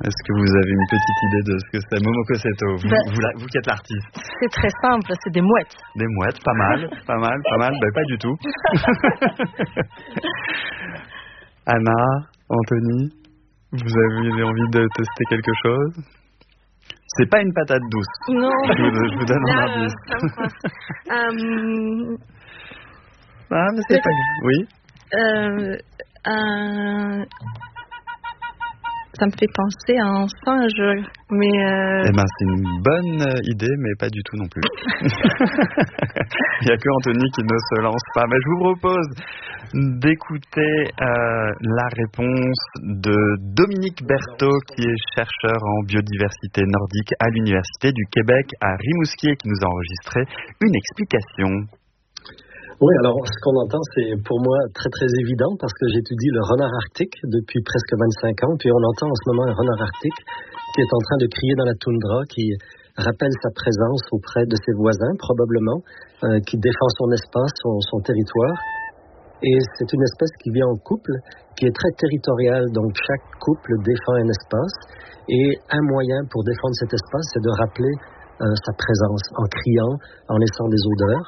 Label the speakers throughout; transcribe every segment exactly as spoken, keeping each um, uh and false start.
Speaker 1: Est-ce que vous avez une petite idée de ce que c'est Momoko Seto, vous,
Speaker 2: ben,
Speaker 1: vous, vous qui êtes l'artiste?
Speaker 2: C'est très simple, c'est des mouettes.
Speaker 1: Des mouettes, pas mal, pas mal, pas mal, ben pas du tout. Anna, Anthony, vous avez envie de tester quelque chose? C'est pas une patate douce.
Speaker 2: Non.
Speaker 1: Je vous, je vous donne un
Speaker 2: Là,
Speaker 1: indice.
Speaker 2: euh,
Speaker 1: ah, mais c'est pas... Oui.
Speaker 2: Euh, euh, ça me fait penser à un singe, mais... Euh...
Speaker 1: Eh ben, c'est une bonne idée, mais pas du tout non plus. Il n'y a que Anthony qui ne se lance pas. Mais je vous propose d'écouter euh, la réponse de Dominique Berthaud, qui est chercheur en biodiversité nordique à l'Université du Québec à Rimouski et qui nous a enregistré une explication.
Speaker 3: Oui, alors ce qu'on entend, c'est pour moi très très évident parce que j'étudie le renard arctique depuis presque vingt-cinq ans. Puis on entend en ce moment un renard arctique qui est en train de crier dans la toundra, qui rappelle sa présence auprès de ses voisins probablement, euh, qui défend son espace, son, son territoire. Et c'est une espèce qui vit en couple, qui est très territoriale. Donc chaque couple défend un espace. Et un moyen pour défendre cet espace, c'est de rappeler euh, sa présence en criant, en laissant des odeurs.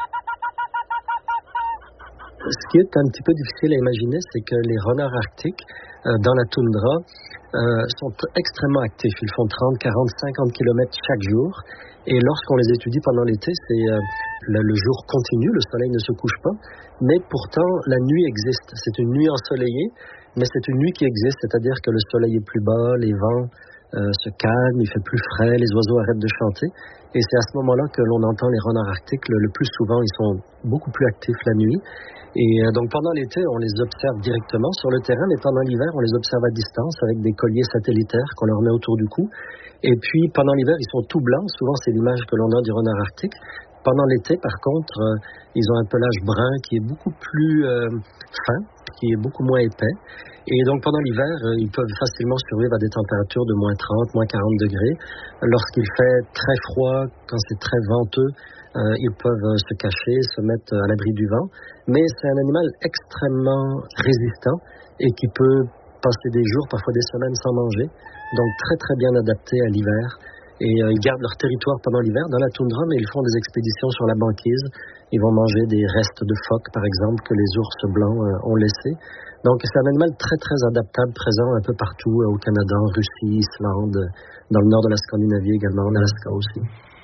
Speaker 3: Ce qui est un petit peu difficile à imaginer, c'est que les renards arctiques, euh, dans la toundra, euh, sont extrêmement actifs. Ils font trente, quarante, cinquante kilomètres chaque jour. Et lorsqu'on les étudie pendant l'été, c'est euh, le, le jour continue, le soleil ne se couche pas. Mais pourtant, la nuit existe. C'est une nuit ensoleillée, mais c'est une nuit qui existe. C'est-à-dire que le soleil est plus bas, les vents euh, se calment, il fait plus frais, les oiseaux arrêtent de chanter. Et c'est à ce moment-là que l'on entend les renards arctiques. Le, le plus souvent, ils sont beaucoup plus actifs la nuit. Et donc pendant l'été, on les observe directement sur le terrain, mais pendant l'hiver, on les observe à distance avec des colliers satellitaires qu'on leur met autour du cou. Et puis pendant l'hiver, ils sont tout blancs. Souvent, c'est l'image que l'on a du renard arctique. Pendant l'été, par contre, euh, ils ont un pelage brun qui est beaucoup plus euh, fin, qui est beaucoup moins épais. Et donc pendant l'hiver, euh, ils peuvent facilement survivre à des températures de moins trente, moins quarante degrés. Lorsqu'il fait très froid, quand c'est très venteux, Euh, ils peuvent se cacher, se mettre à l'abri du vent. Mais c'est un animal extrêmement résistant et qui peut passer des jours, parfois des semaines sans manger. Donc très très bien adapté à l'hiver. Et euh, ils gardent leur territoire pendant l'hiver dans la toundra, mais ils font des expéditions sur la banquise. Ils vont manger des restes de phoques, par exemple, que les ours blancs euh, ont laissés. Donc c'est un animal très très adaptable, présent un peu partout euh, au Canada, en Russie, Islande, dans le nord de la Scandinavie également, en Alaska aussi.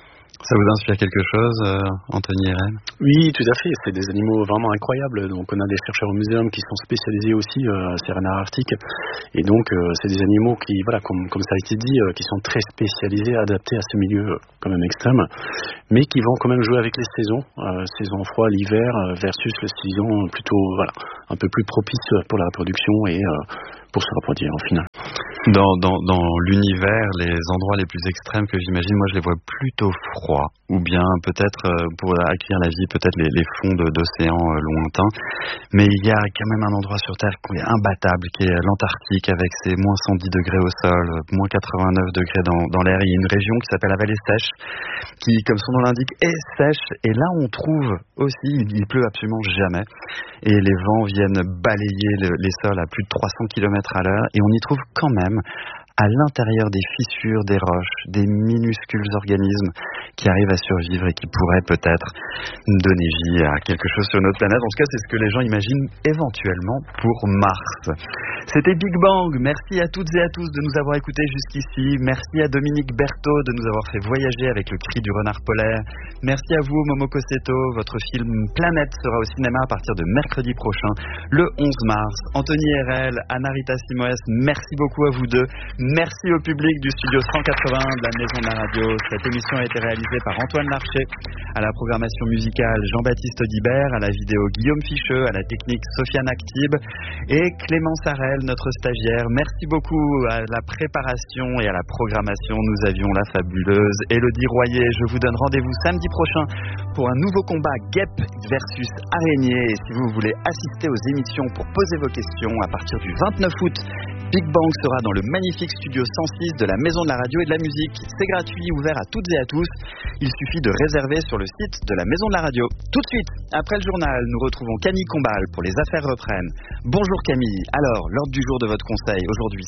Speaker 1: Ça vous inspire quelque chose, euh, Anthony Herel?
Speaker 4: Oui, tout à fait. C'est des animaux vraiment incroyables. Donc, on a des chercheurs au muséum qui sont spécialisés aussi euh, ces renards arctiques. Et donc, euh, c'est des animaux qui, voilà, comme, comme ça a été dit, euh, qui sont très spécialisés, adaptés à ce milieu euh, quand même extrême, mais qui vont quand même jouer avec les saisons, euh, saison froid, l'hiver, euh, versus la saison plutôt, voilà, un peu plus propice pour la reproduction et euh, pour se reproduire en final.
Speaker 1: Dans, dans, dans l'univers, les endroits les plus extrêmes que j'imagine, moi je les vois plutôt froids, ou bien peut-être euh, pour accueillir la vie, peut-être les, les fonds de, d'océans euh, lointains. Mais il y a quand même un endroit sur Terre qui est imbattable, qui est l'Antarctique, avec ses moins cent dix degrés au sol, moins quatre-vingt-neuf degrés dans, dans l'air. Il y a une région qui s'appelle la vallée sèche, qui, comme son nom l'indique, est sèche. Et là, on trouve aussi, il, il pleut absolument jamais. Et les vents viennent balayer le, les sols à plus de trois cents kilomètres à l'heure. Et on y trouve quand même, à l'intérieur des fissures des roches, des minuscules organismes qui arrivent à survivre et qui pourraient peut-être donner vie à quelque chose sur notre planète. En tout cas, c'est ce que les gens imaginent éventuellement pour Mars. C'était Big Bang. Merci à toutes et à tous de nous avoir écoutés jusqu'ici. Merci à Dominique Berthaud de nous avoir fait voyager avec le cri du renard polaire. Merci à vous, Momoko Seto. Votre film Planète sera au cinéma à partir de mercredi prochain, le onze mars. Anthony Herel, Anna Rita Simoes, merci beaucoup à vous deux. Merci au public du studio cent quatre-vingts de la Maison de la Radio. Cette émission a été réalisée par Antoine Larcher, à la programmation musicale Jean-Baptiste Audibert, à la vidéo Guillaume Ficheux, à la technique Sofiane Actib et Clément Sarel, notre stagiaire. Merci beaucoup à la préparation et à la programmation. Nous avions la fabuleuse Élodie Royer. Je vous donne rendez-vous samedi prochain pour un nouveau combat guêpe versus araignée. Et si vous voulez assister aux émissions pour poser vos questions, à partir du vingt-neuf août, Big Bang sera dans le magnifique studio cent six de la Maison de la Radio et de la Musique. C'est gratuit, ouvert à toutes et à tous. Il suffit de réserver sur le site de la Maison de la Radio. Tout de suite, après le journal, nous retrouvons Camille Combal pour Les Affaires reprennent. Bonjour Camille. Alors, l'ordre du jour de votre conseil, aujourd'hui, c'est quoi ?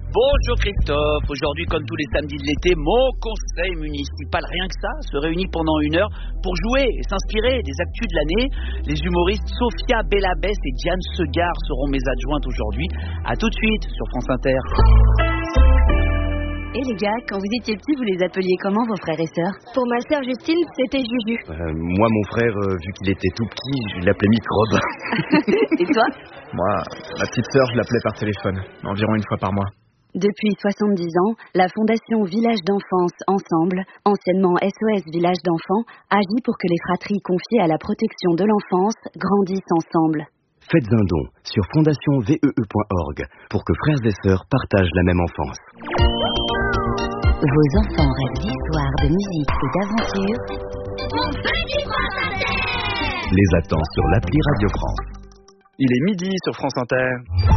Speaker 5: Bonjour Christophe, aujourd'hui comme tous les samedis de l'été, mon conseil municipal, rien que ça, se réunit pendant une heure pour jouer et s'inspirer des actus de l'année. Les humoristes Sophia Bellabès et Diane Segar seront mes adjointes aujourd'hui. A tout de suite sur France Inter.
Speaker 6: Et les gars, quand vous étiez petits, vous les appeliez comment vos frères et sœurs?
Speaker 7: Pour ma sœur Justine, c'était Juju.
Speaker 8: Euh, moi, mon frère, euh, vu qu'il était tout petit, je l'appelais Microbe.
Speaker 6: Et toi?
Speaker 9: Moi, ma petite sœur, je l'appelais par téléphone, environ une fois par mois.
Speaker 6: Depuis soixante-dix ans, la Fondation Village d'Enfance Ensemble, anciennement S O S Village d'Enfants, agit pour que les fratries confiées à la protection de l'enfance grandissent ensemble.
Speaker 10: Faites un don sur fondation v e e point org pour que frères et sœurs partagent la même enfance.
Speaker 6: Vos enfants rêvent d'histoire, de musique et d'aventure.
Speaker 7: Mon petit France Inter
Speaker 10: Les attend sur l'appli Radio France.
Speaker 1: Il est midi sur France Inter.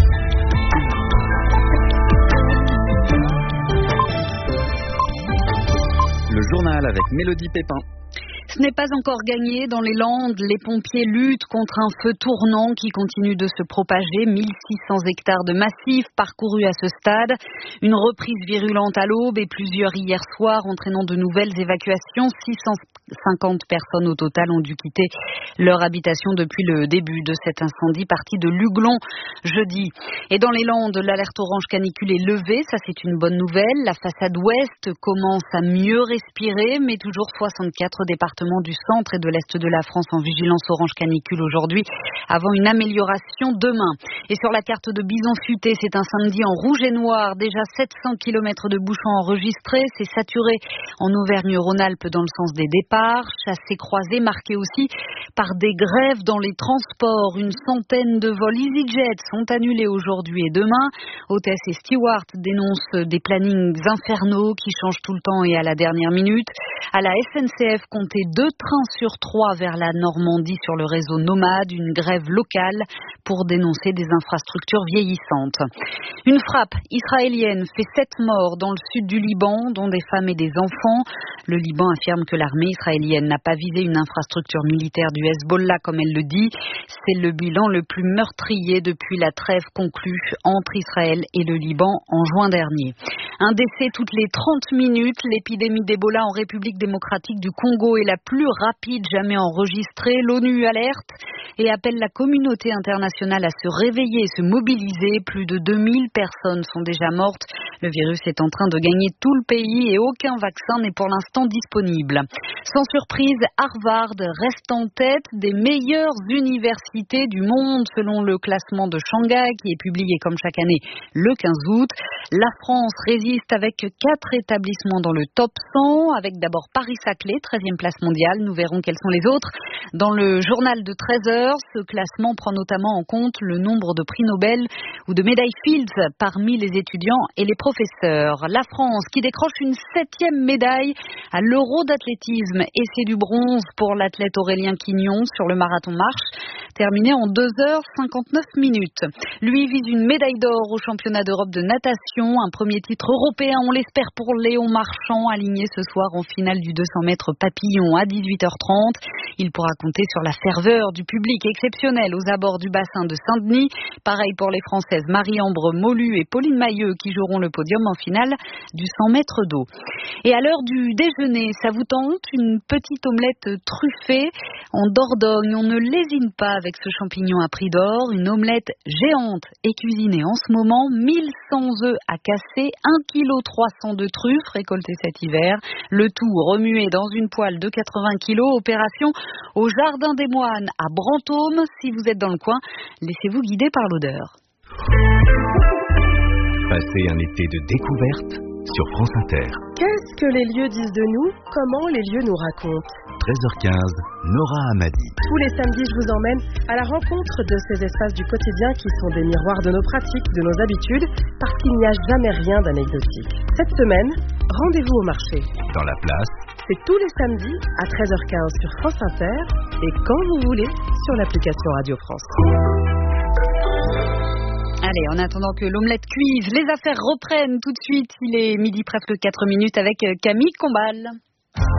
Speaker 1: Le journal avec Mélodie Pépin.
Speaker 11: Ce n'est pas encore gagné. Dans les Landes, les pompiers luttent contre un feu tournant qui continue de se propager. mille six cents hectares de massif parcourus à ce stade. Une reprise virulente à l'aube et plusieurs hier soir, entraînant de nouvelles évacuations. six cent cinquante personnes au total ont dû quitter leur habitation depuis le début de cet incendie parti de Luglon jeudi. Et dans les Landes, l'alerte orange canicule est levée. Ça, c'est une bonne nouvelle. La façade ouest commence à mieux respirer, mais toujours soixante-quatre départements du centre et de l'est de la France en vigilance orange canicule aujourd'hui, avant une amélioration demain. Et sur la carte de Bison Futé, c'est un samedi en rouge et noir, déjà sept cents kilomètres de bouchons enregistrés, c'est saturé en Auvergne-Rhône-Alpes dans le sens des départs, chassés croisés marqués aussi par des grèves dans les transports. Une centaine de vols EasyJet sont annulés aujourd'hui et demain. Hôtesses et stewards dénoncent des plannings infernaux qui changent tout le temps et à la dernière minute. À la S N C F, comptez deux trains sur trois vers la Normandie sur le réseau Nomade, une grève locale pour dénoncer des infrastructures vieillissantes. Une frappe israélienne fait sept morts dans le sud du Liban, dont des femmes et des enfants. Le Liban affirme que l'armée israélienne n'a pas visé une infrastructure militaire du Hezbollah comme elle le dit. C'est le bilan le plus meurtrier depuis la trêve conclue entre Israël et le Liban en juin dernier. Un décès toutes les trente minutes. L'épidémie d'Ebola en République démocratique du Congo est la plus rapide jamais enregistrée. L'ONU alerte et appelle la communauté internationale à se réveiller et se mobiliser. Plus de deux mille personnes sont déjà mortes. Le virus est en train de gagner tout le pays et aucun vaccin n'est pour l'instant disponible. Sans surprise, Harvard reste en tête des meilleures universités du monde selon le classement de Shanghai qui est publié comme chaque année le quinze août. La France résiste avec quatre établissements dans le top cent, avec d'abord Paris-Saclay, treizième place mondiale. Nous verrons quels sont les autres. Dans le journal de treize heures, ce classement prend notamment en compte le nombre de prix Nobel ou de médailles Fields parmi les étudiants et les professeurs. La France qui décroche une septième médaille à l'Euro d'athlétisme et c'est du bronze pour l'athlète Aurélien Quignon sur le marathon marche, terminé en deux heures cinquante-neuf minutes. Lui vise une médaille d'or au championnat d'Europe de natation, un premier titre européen, on l'espère pour Léon Marchand, aligné ce soir en finale du deux cents mètres papillon à dix-huit heures trente. Il pourra compter sur la ferveur du public exceptionnel aux abords du bassin de Saint-Denis. Pareil pour les Françaises Marie-Ambre Molu et Pauline Mailleux qui joueront le podium en finale du cent mètres d'eau. Et à l'heure du déjeuner, ça vous tente une petite omelette truffée en Dordogne? On ne lésine pas avec ce champignon à prix d'or. Une omelette géante est cuisinée en ce moment. mille cent œufs à casser, un virgule trois kilos de truffes récoltées cet hiver. Le tout remué dans une poêle de quatre-vingts kilos. Opération au Jardin des Moines à Brantôme. Si vous êtes dans le coin, laissez-vous guider par l'odeur.
Speaker 10: Passez un été de découverte sur France Inter.
Speaker 12: Qu'est-ce que les lieux disent de nous? Comment les lieux nous racontent?
Speaker 10: treize heures quinze, Nora Hamadi.
Speaker 12: Tous les samedis, je vous emmène à la rencontre de ces espaces du quotidien qui sont des miroirs de nos pratiques, de nos habitudes, parce qu'il n'y a jamais rien d'anecdotique. Cette semaine, rendez-vous au marché.
Speaker 10: Dans la place.
Speaker 12: C'est tous les samedis à treize heures quinze sur France Inter et quand vous voulez sur l'application Radio France.
Speaker 11: Allez, en attendant que l'omelette cuise, les affaires reprennent tout de suite. Il est midi presque quatre minutes avec Camille Combal.